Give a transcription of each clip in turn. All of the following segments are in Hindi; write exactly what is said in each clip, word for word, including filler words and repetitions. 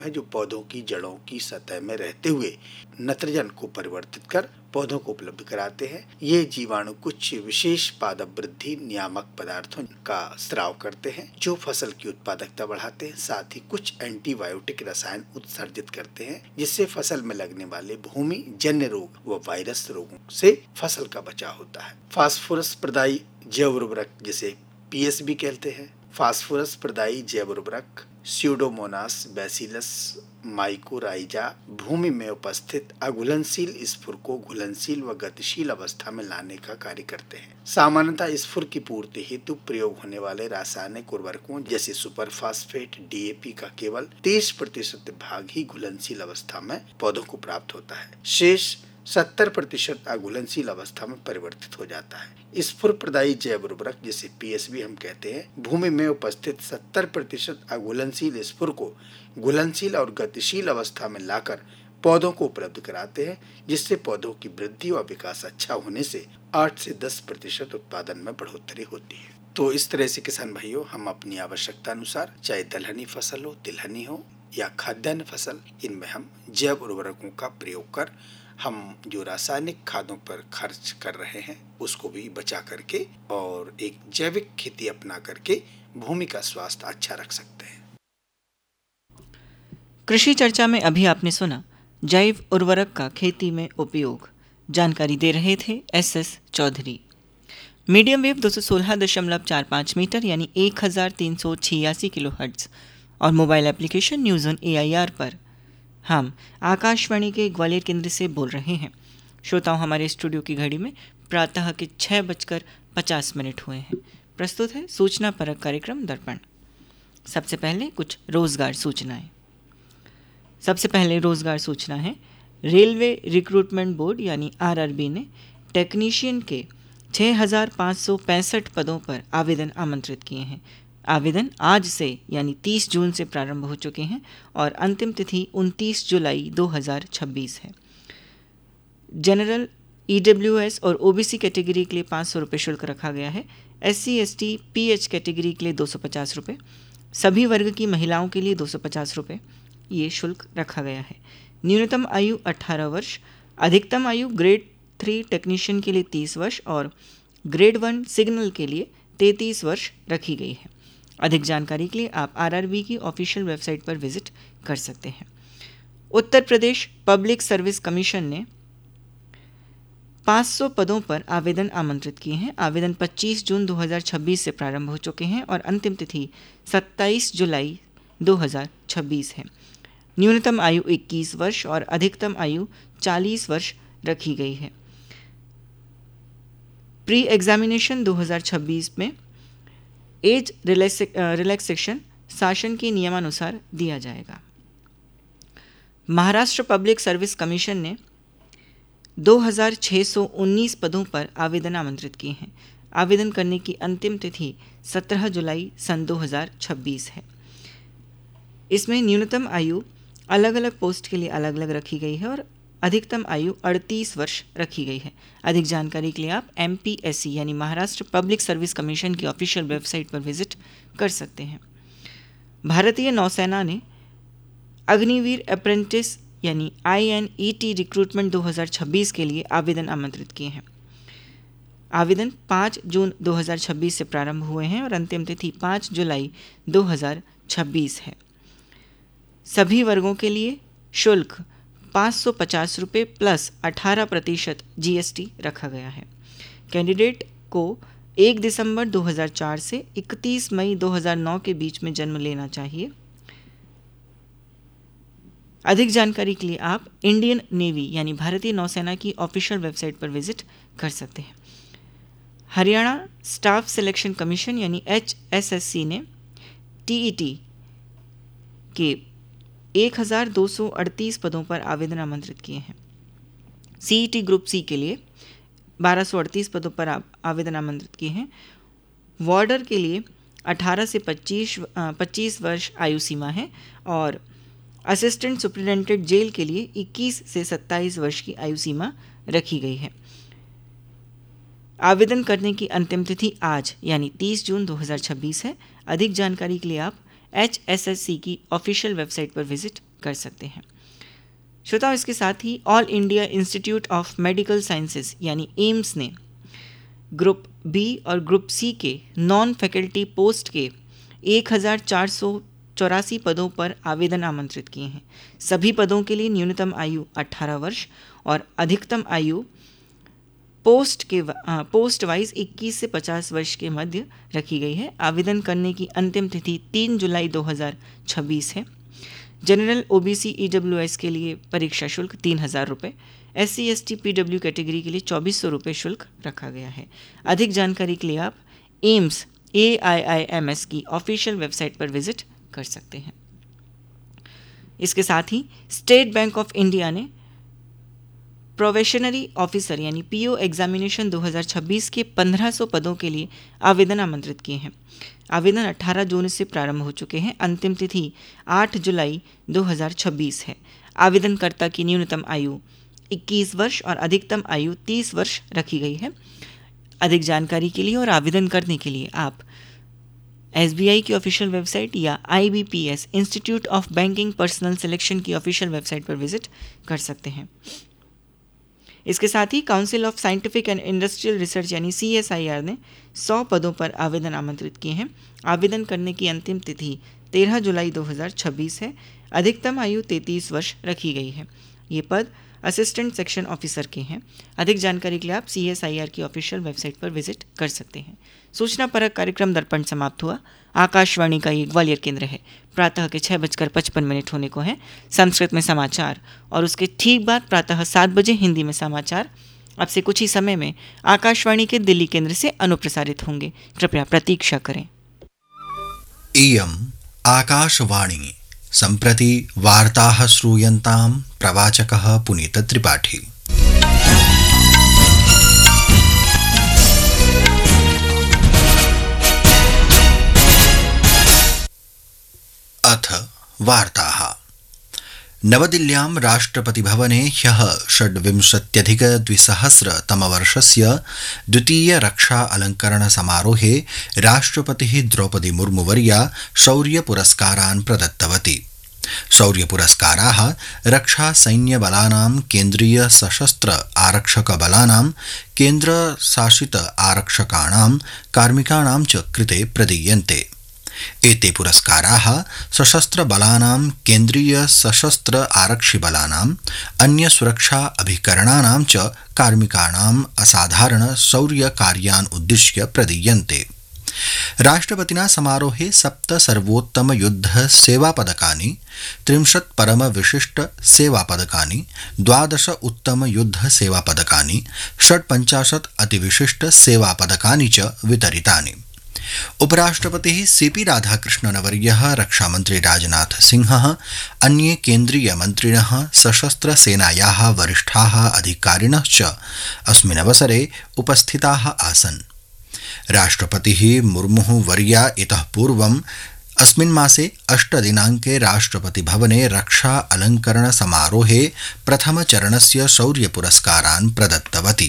है जो पौधों की जड़ों की सतह में रहते हुए नाइट्रोजन को परिवर्तित कर पौधों को उपलब्ध कराते हैं। ये जीवाणु कुछ विशेष पादप वृद्धि नियामक पदार्थों का स्राव करते हैं जो फसल की उत्पादकता बढ़ाते हैं। साथ ही कुछ एंटीबायोटिक रसायन उत्सर्जित करते हैं जिससे फसल में लगने वाले भूमि जन्य रोग व वायरस रोगों से फसल का बचाव होता है। फास्फोरस प्रदायी जैव उर्वरक जिसे पी एस बी कहते हैं। फास्फोरस प्रदायी जैव उर्वरक स्यूडोमोनास बैसिलस माइकोराइजा भूमि में उपस्थित अघुलनशील स्फुर को घुलनशील व गतिशील अवस्था में लाने का कार्य करते हैं। सामान्यतः स्फुर की पूर्ति हेतु प्रयोग होने वाले रासायनिक उर्वरकों जैसे super phosphate D A P का केवल तीस प्रतिशत भाग ही घुलनशील अवस्था में पौधों को प्राप्त होता है। शेष सत्तर प्रतिशत अघुलनशील अवस्था में परिवर्तित हो जाता है। स्फुर प्रदायी जैव उर्वरक जिसे पी एस बी हम कहते हैं भूमि में उपस्थित सत्तर प्रतिशत अघुलनशील स्फुर को घुलनशील और गतिशील अवस्था में लाकर पौधों को उपलब्ध कराते हैं जिससे पौधों की वृद्धि व विकास अच्छा होने से आठ से दस प्रतिशत उत्पादन में बढ़ोतरी होती है। तो इस तरह से किसान भाइयों हम अपनी आवश्यकता अनुसार चाहे दलहनी फसल हो तिलहनी हो या खाद्यान्न फसल इनमें हम जैव उर्वरकों का प्रयोग कर हम जो रासायनिक खादों पर खर्च कर रहे हैं उसको भी बचा करके और एक जैविक खेती अपना करके भूमि का स्वास्थ्य अच्छा रख सकते हैं। कृषि चर्चा में अभी आपने सुना जैव उर्वरक का खेती में उपयोग। जानकारी दे रहे थे S S Chaudhary. Medium wave दो सौ सोलह दशमलव चार पाँच मीटर यानी एक हज़ार तीन सौ छियासी किलो हर्ट्ज और mobile application news on A I R पर हम आकाशवाणी के ग्वालियर केंद्र से बोल रहे हैं। श्रोताओं, हमारे स्टूडियो की घड़ी में प्रातः के छः बजकर पचास मिनट हुए हैं। प्रस्तुत है सूचना परक कार्यक्रम दर्पण। सबसे पहले कुछ रोजगार सूचनाएं। सबसे पहले रोजगार सूचना है रेलवे रिक्रूटमेंट बोर्ड यानी आर आर बी ने टेक्नीशियन के छः हज़ार पाँच सौ पैंसठ पदों पर आवेदन आमंत्रित किए हैं। आवेदन आज से यानी तीस जून से प्रारंभ हो चुके हैं और अंतिम तिथि उनतीस जुलाई दो हज़ार छब्बीस है। जनरल ई डब्ल्यू एस और ओ बी सी कैटेगरी के लिए पाँच सौ रुपये शुल्क रखा गया है। S C S T P H category के लिए दो सौ पचास रुपये, सभी वर्ग की महिलाओं के लिए दो सौ पचास रुपये ये शुल्क रखा गया है। न्यूनतम आयु अठारह वर्ष, अधिकतम आयु ग्रेड थ्री टेक्नीशियन के लिए तीस वर्ष और ग्रेड वन सिग्नल के लिए तैंतीस वर्ष रखी गई है। अधिक जानकारी के लिए आप आर आर बी की ऑफिशियल वेबसाइट पर विजिट कर सकते हैं। Uttar Pradesh public service commission ने पाँच सौ पदों पर आवेदन आमंत्रित किए हैं। आवेदन पच्चीस जून दो हज़ार छब्बीस से प्रारंभ हो चुके हैं और अंतिम तिथि सत्ताईस जुलाई दो हज़ार छब्बीस है। न्यूनतम आयु इक्कीस वर्ष और अधिकतम आयु चालीस वर्ष रखी गई है। प्री एग्जामिनेशन दो हज़ार छब्बीस में एज रिलैक्सेशन शासन के नियमानुसार दिया जाएगा। महाराष्ट्र पब्लिक सर्विस कमीशन ने दो हज़ार छः सौ उन्नीस पदों पर आवेदन आमंत्रित किए हैं। आवेदन करने की अंतिम तिथि सत्रह जुलाई सन दो हज़ार छब्बीस है। इसमें न्यूनतम आयु अलग अलग पोस्ट के लिए अलग अलग रखी गई है और अधिकतम आयु अड़तीस वर्ष रखी गई है। अधिक जानकारी के लिए आप एम पी एस सी यानी महाराष्ट्र पब्लिक सर्विस कमीशन की ऑफिशियल वेबसाइट पर विजिट कर सकते हैं। भारतीय नौसेना ने अग्निवीर अप्रेंटिस यानी I N E T recruitment दो हज़ार छब्बीस के लिए आवेदन आमंत्रित किए हैं। आवेदन पाँच जून दो हज़ार छब्बीस से प्रारंभ हुए हैं और अंतिम तिथि पाँच जुलाई दो हज़ार छब्बीस है। सभी वर्गों के लिए शुल्क पाँच सौ पचास रुपये प्लस अठारह प्रतिशत जी एस टी रखा गया है। कैंडिडेट को एक दिसंबर दो हज़ार चार से इकतीस मई दो हज़ार नौ के बीच में जन्म लेना चाहिए। अधिक जानकारी के लिए आप इंडियन नेवी यानी भारतीय नौसेना की ऑफिशियल वेबसाइट पर विजिट कर सकते हैं। हरियाणा स्टाफ सिलेक्शन कमीशन यानी एच एस एस सी ने टी ई टी के एक हज़ार दो सौ अड़तीस पदों पर आवेदन आमंत्रित किए हैं। सी ई टी ग्रुप सी के लिए बारह सौ अड़तीस पदों पर आवेदन आमंत्रित किए हैं। वार्डर के लिए अठारह से पच्चीस पच्चीस वर्ष आयु सीमा है और असिस्टेंट सुपरिटेंडेंट जेल के लिए इक्कीस से सत्ताईस वर्ष की आयु सीमा रखी गई है। आवेदन करने की अंतिम तिथि आज यानी तीस जून दो हज़ार छब्बीस है। अधिक जानकारी के लिए आप एच एस एस सी की ऑफिशियल वेबसाइट पर विजिट कर सकते हैं। श्रोताओं, इसके साथ ही all India institute of medical sciences यानी एम्स ने ग्रुप बी और ग्रुप सी के नॉन फैकल्टी पोस्ट के एक हज़ार चार सौ चौरासी पदों पर आवेदन आमंत्रित किए हैं। सभी पदों के लिए न्यूनतम आयु अठारह वर्ष और अधिकतम आयु पोस्ट के पोस्ट वाइज इक्कीस से पचास वर्ष के मध्य रखी गई है। आवेदन करने की अंतिम तिथि तीन जुलाई दो हज़ार छब्बीस है। जनरल ओबीसी ईडब्ल्यूएस के लिए परीक्षा शुल्क तीन हज़ार रुपये, S C S T P W category के लिए चौबीस सौ रुपये शुल्क रखा गया है। अधिक जानकारी के लिए आप AIIMS A I I am S की ऑफिशियल वेबसाइट पर विजिट कर सकते हैं। इसके साथ ही स्टेट बैंक ऑफ इंडिया ने प्रोबेशनरी ऑफिसर यानी पीओ एग्जामिनेशन दो हज़ार छब्बीस के पंद्रह सौ पदों के लिए आवेदन आमंत्रित किए हैं। आवेदन अठारह जून से प्रारंभ हो चुके हैं। अंतिम तिथि आठ जुलाई दो हज़ार छब्बीस है। आवेदनकर्ता की न्यूनतम आयु इक्कीस वर्ष और अधिकतम आयु तीस वर्ष रखी गई है। अधिक जानकारी के लिए और आवेदन करने के लिए आप एस बी आई की ऑफिशियल वेबसाइट या आई B P S institute of banking personal selection की ऑफिशियल वेबसाइट पर विजिट कर सकते हैं। इसके साथ ही council of scientific and industrial research यानी सी एस आई आर ने सौ पदों पर आवेदन आमंत्रित किए हैं। आवेदन करने की अंतिम तिथि तेरह जुलाई दो हज़ार छब्बीस है। अधिकतम आयु तैंतीस वर्ष रखी गई है। ये पद असिस्टेंट सेक्शन ऑफिसर के हैं। अधिक जानकारी के लिए आप सी एस आई आर की ऑफिशियल वेबसाइट पर विजिट कर सकते हैं। सूचना परक कार्यक्रम दर्पण समाप्त हुआ। आकाशवाणी का ये ग्वालियर केंद्र है। प्रातः के छः बजकर पचपन मिनट होने को है। संस्कृत में समाचार और उसके ठीक बाद प्रातः सात बजे हिंदी में समाचार अब से कुछ ही समय में आकाशवाणी के दिल्ली केंद्र से अनुप्रसारित होंगे। कृपया प्रतीक्षा करें। इयम् आकाशवाणी। सम्प्रति वार्ताः श्रूयन्तां प्रवाचकः पुनीत त्रिपाठी। अथ वार्ताः। नवदिल्ल्यां राष्ट्रपतिभवने ह्यः षड्विंशत्यधिकद्विसहस्रतमवर्षस्य द्वितीय रक्षा अलङ्करण समारोहे राष्ट्रपतिः द्रौपदी मुर्मुवर्या शौर्यपुरस्कारान् प्रदत्तवती। शौर्यपुरस्काराः रक्षासैन्यबलानां, केन्द्रीय सशस्त्र आरक्षकबलानां, केन्द्रशासित आरक्षकाणां, कार्मिकाणां च कृते प्रदीयन्ते। एते पुरस्काराः सशस्त्रबलानां, केन्द्रीय सशस्त्र आरक्षिबलानां, अन्य सुरक्षा अभिकरणानां च कार्मिकाणाम् असाधारण शौर्यकार्यान् उद्दिश्य प्रदीयन्ते। राष्ट्रपतिना समारोहे सप्त सर्वोत्तम युद्ध सेवापदकानि, त्रिंशत् परम विशिष्ट सेवापदकानि, द्वादश उत्तम युद्ध सेवापदकानि, षट्पञ्चाशत् अतिविशिष्ट सेवापदकानि च वितरितानि। उपराष्ट्रपतिः सीपी राधाकृष्णनवर्यः, रक्षामन्त्री राजनाथ सिंहः, अन्ये केन्द्रीयमन्त्रिणः, सशस्त्रसेनायाः वरिष्ठाः अधिकारिणः च अस्मिन् अवसरे उपस्थिताः आसन्। राष्ट्रपतिः मुर्मुः वर्या इतः पूर्वम् अस्मिन् मासे अष्टदिनाङ्के राष्ट्रपतिभवने रक्षा अलङ्करण समारोहे प्रथमचरणस्य शौर्यपुरस्कारान् प्रदत्तवती।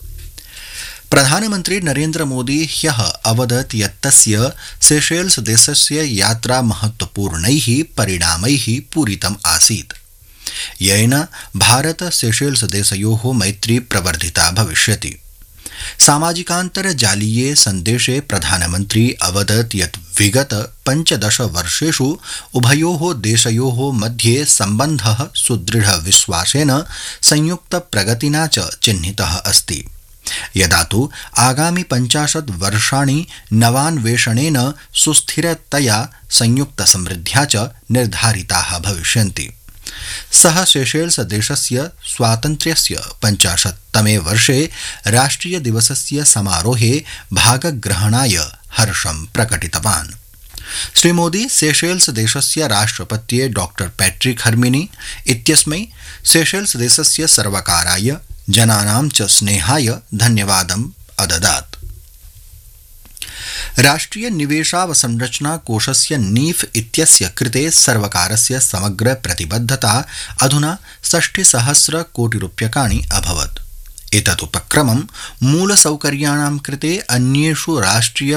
प्रधानमन्त्री नरेन्द्र मोदी ह्यः अवदत् यत् तस्य सेशेल्स् देशस्य यात्रा महत्वपूर्णैः परिणामैः पूरितम् आसीत्, येन भारत सेशेल्स् देशयोः मैत्री प्रवर्धिता भविष्यति। सामाजिकान्तर्जालीये सन्देशे प्रधानमन्त्री अवदत् यत् विगत पञ्चदश वर्षेषु उभयोः देशयोः मध्ये सम्बन्धः सुदृढविश्वासेन संयुक्तप्रगतिना च चिह्नितः अस्ति। यदा तु आगामि पञ्चाशत् वर्षाणि नवान्वेषणेन सुस्थिरतया संयुक्तसमृद्ध्या च निर्धारिताः भविष्यन्ति। सः सेशेल्स् देशस्य स्वातन्त्र्यस्य पञ्चाशत्तमे वर्षे राष्ट्रियदिवसस्य समारोहे भागग्रहणाय हर्षं प्रकटितवान्। श्रीमोदी सेशेल्स् देशस्य राष्ट्रपत्ये डॉक्टर पैट्रिक हर्मिनी इत्यस्मै सेशेल्स् देशस्य सर्वकाराय, जनानां च स्नेहाय धन्यवादम् अददात्। राष्ट्रिय निवेशावसंरचना कोषस्य नीफ इत्यस्य कृते सर्वकारस्य समग्र प्रतिबद्धता अधुना षष्टिसहस्र कोटिरूप्यकाणि अभवत्। एतत् उपक्रमं मूलसौकर्याणां कृते अन्येषु राष्ट्रिय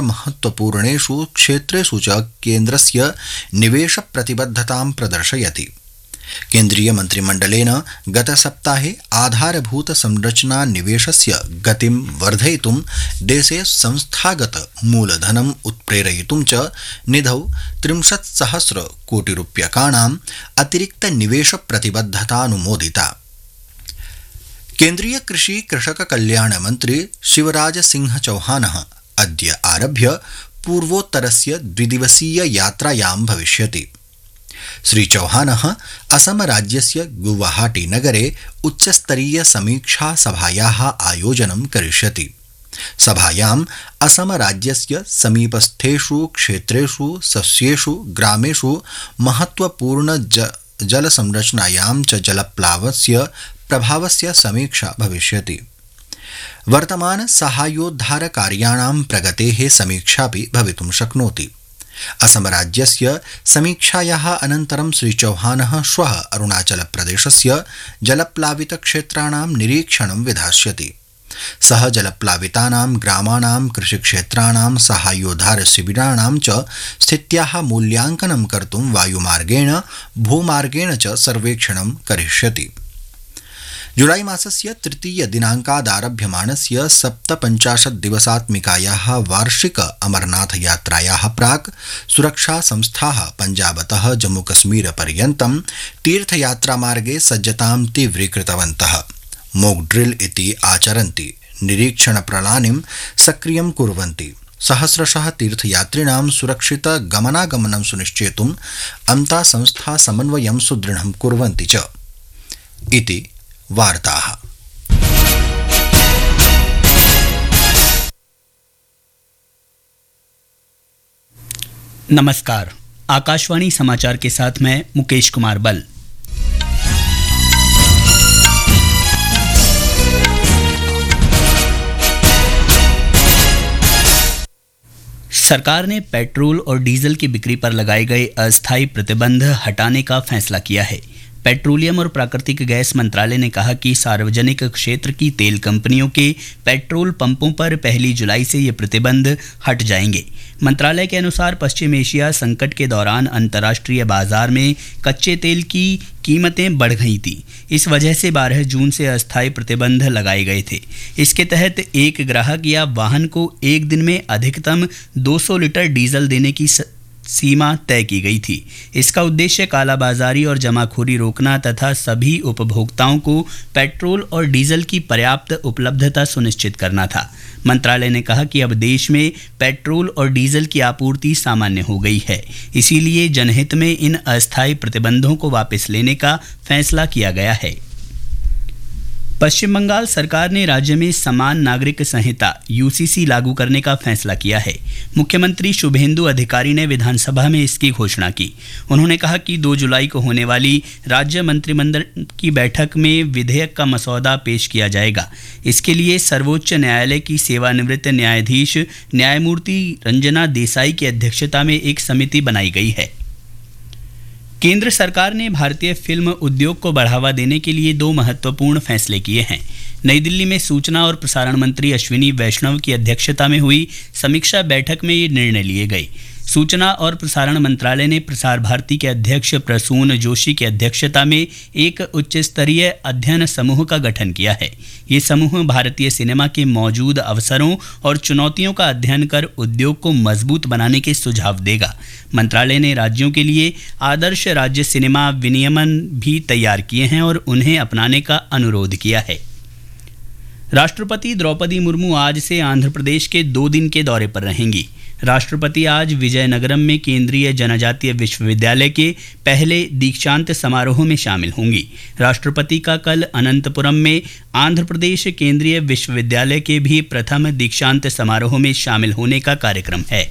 महत्वपूर्णेषु क्षेत्रेषु च केन्द्रस्य निवेशप्रतिबद्धतां प्रदर्शयति। केन्द्रीय मन्त्रिमण्डलेन गतसप्ताहे आधारभूत संरचना निवेशस्य गतिं वर्धयितुं देशे संस्थागत मूलधनम् उत्प्रेरयितुं च निधौ त्रिंशत्सहस्र कोटिरूप्यकाणाम् अतिरिक्त निवेश प्रतिबद्धतानुमोदिता। केन्द्रीय कृषि कृषक कल्याण मंत्री शिवराज सिंह चौहानः अद्य आरभ्य पूर्वोत्तरस्य द्विदिवसीय यात्रायां भविष्यति। श्री चौहानः असम राज्यस्य गुवाहाटी नगरे उच्चस्तरीय समीक्षा सभायाः आयोजनं करिष्यति। सभायाम् असम राज्यस्य समीपस्थेषु क्षेत्रेषु सस्येषु ग्रामेषु महत्वपूर्ण ज जल संरचनायां च जलप्लावस्य प्रभावस्य समीक्षा भविष्यति। वर्तमान साहाय्योद्धार कार्याणां प्रगतेः समीक्षापि भवितुं शक्नोति। असम राज्यस्य समीक्षायाः अनन्तरं श्री चौहानः श्वः अरुणाचलप्रदेशस्य जलप्लावित क्षेत्राणां निरीक्षणं विधास्यति। सः जलप्लावितानां ग्रामाणां कृषिक्षेत्राणां साहाय्योद्धार शिबिराणां च स्थित्याः मूल्यांकनं कर्तुं वायुमार्गेण भूमार्गेण च सर्वेक्षणं करिष्यति। जुलाई मासस्य तृतीय दिनाङ्कादारभ्यमाणस्य सप्तपञ्चाशत् दिवसात्मिकायाः वार्षिक अमरनाथ यात्रायाः प्राक् सुरक्षा संस्थाः पञ्जाबतः जम्मूकश्मीर पर्यन्तं तीर्थयात्रामार्गे सज्जतां तीव्रीकृतवन्तः। मोक ड्रिल इति आचरन्ति, निरीक्षण प्रणालीं सक्रियं कुर्वन्ति। सहस्रशः तीर्थयात्रिणां सुरक्षित गमनागमनं सुनिश्चेतुम् अन्ता संस्था समन्वयं सुदृढं कुर्वन्ति च इति वार्ताः। नमस्कार, आकाशवाणी समाचार के साथ मैं मुकेश कुमार बल। सरकार ने पेट्रोल और डीजल की बिक्री पर लगाए गए अस्थायी प्रतिबंध हटाने का फैसला किया है। पेट्रोलियम और प्राकृतिक गैस मंत्रालय ने कहा कि सार्वजनिक क्षेत्र की तेल कंपनियों के पेट्रोल पंपों पर पहली जुलाई से ये प्रतिबंध हट जाएंगे। मंत्रालय के अनुसार पश्चिम एशिया संकट के दौरान अंतर्राष्ट्रीय बाजार में कच्चे तेल की कीमतें बढ़ गई थी। इस वजह से बारह जून से अस्थायी प्रतिबंध लगाए गए थे। इसके तहत एक ग्राहक या वाहन को एक दिन में अधिकतम दो सौ लीटर डीजल देने की सीमा तय की गई थी। इसका उद्देश्य कालाबाजारी और जमाखोरी रोकना तथा सभी उपभोक्ताओं को पेट्रोल और डीजल की पर्याप्त उपलब्धता सुनिश्चित करना था। मंत्रालय ने कहा कि अब देश में पेट्रोल और डीजल की आपूर्ति सामान्य हो गई है, इसीलिए जनहित में इन अस्थायी प्रतिबंधों को वापस लेने का फैसला किया गया है। पश्चिम बंगाल सरकार ने राज्य में समान नागरिक संहिता यूसीसी लागू करने का फैसला किया है। मुख्यमंत्री शुभेंदु अधिकारी ने विधानसभा में इसकी घोषणा की। उन्होंने कहा कि दो जुलाई को होने वाली राज्य मंत्रिमंडल की बैठक में विधेयक का मसौदा पेश किया जाएगा। इसके लिए सर्वोच्च न्यायालय की सेवानिवृत्त न्यायाधीश न्यायमूर्ति रंजना देसाई की अध्यक्षता में एक समिति बनाई गई है। केंद्र सरकार ने भारतीय फिल्म उद्योग को बढ़ावा देने के लिए दो महत्वपूर्ण फैसले किए हैं। नई दिल्ली में सूचना और प्रसारण मंत्री अश्विनी वैष्णव की अध्यक्षता में हुई समीक्षा बैठक में ये निर्णय लिए गए। सूचना और प्रसारण मंत्रालय ने प्रसार भारती के अध्यक्ष प्रसून जोशी की अध्यक्षता में एक उच्च स्तरीय अध्ययन समूह का गठन किया है। ये समूह भारतीय सिनेमा के मौजूद अवसरों और चुनौतियों का अध्ययन कर उद्योग को मजबूत बनाने के सुझाव देगा। मंत्रालय ने राज्यों के लिए आदर्श राज्य सिनेमा विनियमन भी तैयार किए हैं और उन्हें अपनाने का अनुरोध किया है। राष्ट्रपति द्रौपदी मुर्मू आज से आंध्र प्रदेश के दो दिन के दौरे पर रहेंगी। राष्ट्रपति आज विजयनगरम में केंद्रीय जनजातीय विश्वविद्यालय के पहले दीक्षांत समारोह में शामिल होंगी। राष्ट्रपति का कल अनंतपुरम में आंध्र प्रदेश केंद्रीय विश्वविद्यालय के भी प्रथम दीक्षांत समारोह में शामिल होने का कार्यक्रम है।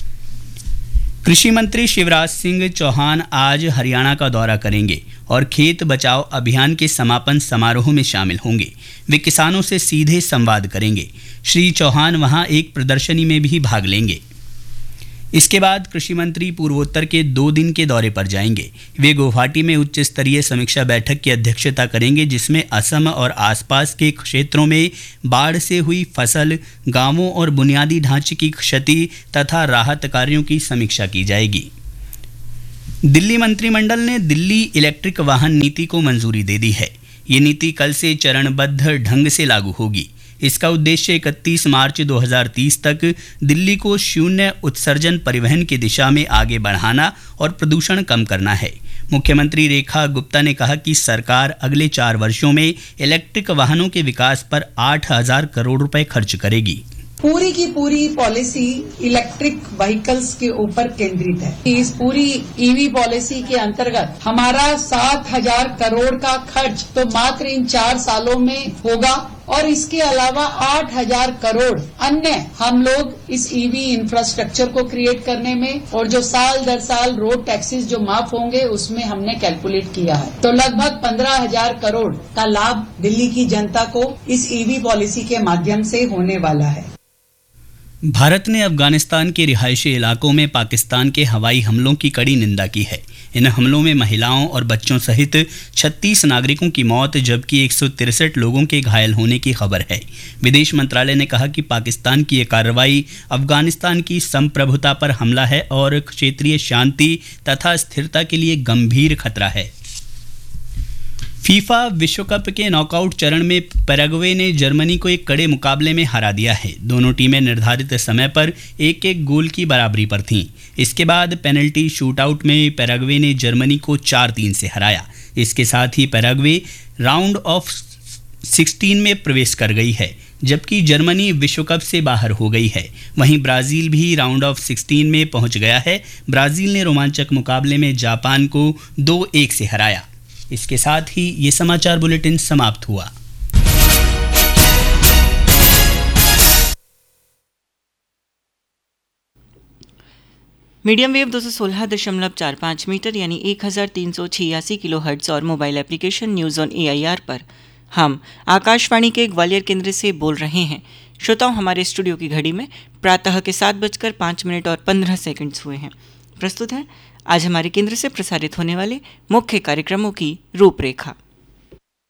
कृषि मंत्री शिवराज सिंह चौहान आज हरियाणा का दौरा करेंगे और खेत बचाओ अभियान के समापन समारोह में शामिल होंगे। वे किसानों से सीधे संवाद करेंगे। श्री चौहान वहां एक प्रदर्शनी में भी भाग लेंगे। इसके बाद कृषि मंत्री पूर्वोत्तर के दो दिन के दौरे पर जाएंगे। वे गुवाहाटी में उच्च स्तरीय समीक्षा बैठक की अध्यक्षता करेंगे, जिसमें असम और आसपास के क्षेत्रों में बाढ़ से हुई फसल, गांवों और बुनियादी ढांचे की क्षति तथा राहत कार्यों की समीक्षा की जाएगी। दिल्ली मंत्रिमंडल ने दिल्ली इलेक्ट्रिक वाहन नीति को मंजूरी दे दी है। ये नीति कल से चरणबद्ध ढंग से लागू होगी। इसका उद्देश्य इकतीस मार्च दो हज़ार तीस तक दिल्ली को शून्य उत्सर्जन परिवहन की दिशा में आगे बढ़ाना और प्रदूषण कम करना है। मुख्यमंत्री रेखा गुप्ता ने कहा कि सरकार अगले चार वर्षों में इलेक्ट्रिक वाहनों के विकास पर आठ हजार करोड़ रुपए खर्च करेगी। पूरी की पूरी पॉलिसी इलेक्ट्रिक व्हीकल्स के ऊपर केंद्रित है। इस पूरी ईवी पॉलिसी के अंतर्गत हमारा सात हजार करोड़ का खर्च तो मात्र इन चार सालों में होगा और इसके अलावा आठ हजार करोड़ अन्य हम लोग इस ईवी इंफ्रास्ट्रक्चर को क्रिएट करने में और जो साल दर साल रोड टैक्सेस जो माफ होंगे उसमें हमने कैलकुलेट किया है। तो लगभग पंद्रह हजार करोड़ का लाभ दिल्ली की जनता को इस ईवी पॉलिसी के माध्यम से होने वाला है। भारत ने अफगानिस्तान के रिहायशी इलाकों में पाकिस्तान के हवाई हमलों की कड़ी निंदा की है। इन हमलों में महिलाओं और बच्चों सहित छत्तीस नागरिकों की मौत जबकि एक सौ तिरसठ लोगों के घायल होने की खबर है। विदेश मंत्रालय ने कहा कि पाकिस्तान की ये कार्रवाई अफगानिस्तान की संप्रभुता पर हमला है और क्षेत्रीय शांति तथा स्थिरता के लिए गंभीर खतरा है। फीफा विश्व कप के नॉकआउट चरण में पैराग्वे ने जर्मनी को एक कड़े मुकाबले में हरा दिया है। दोनों टीमें निर्धारित समय पर एक एक गोल की बराबरी पर थीं। इसके बाद पेनल्टी शूटआउट में पैराग्वे ने जर्मनी को चार तीन से हराया। इसके साथ ही पैराग्वे राउंड ऑफ सिक्सटीन में प्रवेश कर गई है जबकि जर्मनी विश्व कप से बाहर हो गई है। वहीं ब्राज़ील भी राउंड ऑफ सिक्सटीन में पहुंच गया है। ब्राज़ील ने रोमांचक मुकाबले में जापान को दो एक से हराया। इसके साथ ही ये समाचार बुलेटिन समाप्त हुआ। मीडियम वेव दो सौ सोलह दशमलव चार पाँच मीटर यानी एक हज़ार तीन सौ छियासी किलो हर्ट्ज और mobile application news on A I R पर हम आकाशवाणी के ग्वालियर केंद्र से बोल रहे हैं। श्रोताओं, हमारे स्टूडियो की घड़ी में प्रातः के सात बजकर पाँच मिनट और पंद्रह सेकंड्स हुए हैं। प्रस्तुत है आज हमारे केंद्र से प्रसारित होने वाले मुख्य कार्यक्रमों की रूपरेखा।